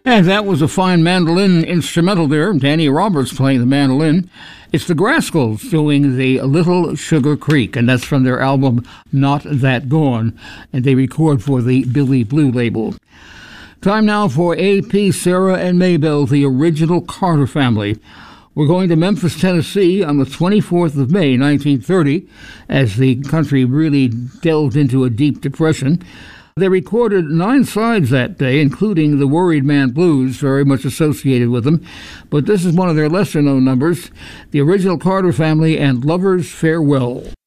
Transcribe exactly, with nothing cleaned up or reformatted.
And that was a fine mandolin instrumental there. Danny Roberts playing the mandolin. It's the Grascals doing the Little Sugar Creek, and that's from their album Not That Gone, and they record for the Billy Blue label. Time now for A P, Sarah, and Maybelle, the original Carter family. We're going to Memphis, Tennessee on the twenty-fourth of May, nineteen thirty, as the country really delved into a deep depression. They recorded nine sides that day, including the Worried Man Blues, very much associated with them. But this is one of their lesser-known numbers, the original Carter family and Lover's Farewell.